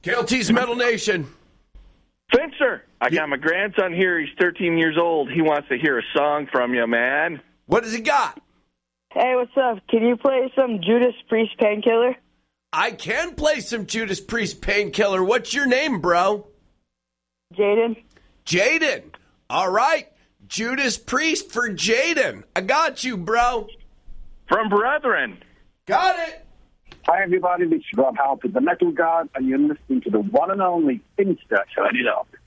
KLT's Metal Nation. Fincher, I got my grandson here. He's 13 years old. He wants to hear a song from you, man. What does he got? Hey, what's up? Can you play some Judas Priest Painkiller? I can play some Judas Priest Painkiller. What's your name, bro? Jaden. Jaden. All right. Judas Priest for Jaden. I got you, bro. From Brethren. Got it. Hi, everybody. This is Rob Halford, the Metal God, and you're listening to the one and only Finster. Turn it up.